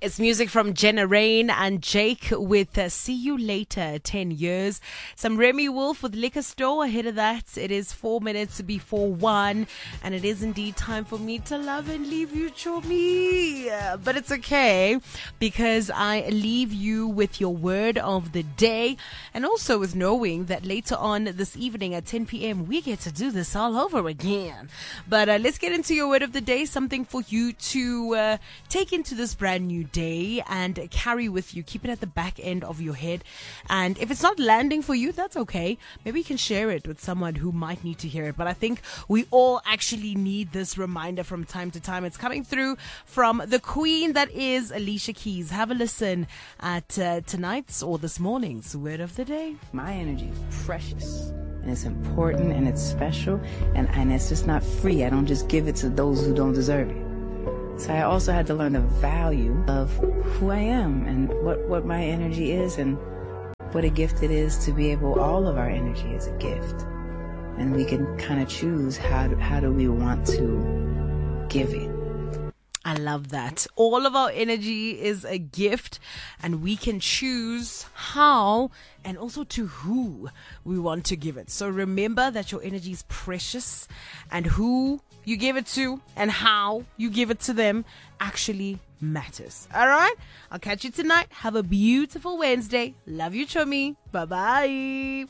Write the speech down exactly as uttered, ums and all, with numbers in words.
It's music from Jenna Rain and Jake with uh, See You Later, ten years. Some Remy Wolf with Liquor Store. Ahead of that, it is four minutes before one. And it is indeed time for me to love and leave you, Chomi. Uh, but it's okay because I leave you with your word of the day. And also with knowing that later on this evening at ten p.m. we get to do this all over again. But uh, let's get into your word of the day. Something for you to uh, take into this brand new day and carry with you. Keep it at the back end of your head. And if it's not landing for you, that's okay. Maybe you can share it with someone who might need to hear it. But I think we all actually need this reminder from time to time. It's coming through from the queen that is Alicia Keys. Have a listen at uh, tonight's or this morning's word of the day. My energy is precious. And it's important and it's special and, and it's just not free. I don't just give it to those who don't deserve it. So I also had to learn the value of who I am and what, what my energy is and what a gift it is to be able, all of our energy is a gift. And we can kind of choose how do, how do we want to give it. I love that. All of our energy is a gift and we can choose how and also to who we want to give it. So remember that your energy is precious and who you give it to and how you give it to them actually matters. All right? I'll catch you tonight. Have a beautiful Wednesday. Love you, Chomi. Bye-bye.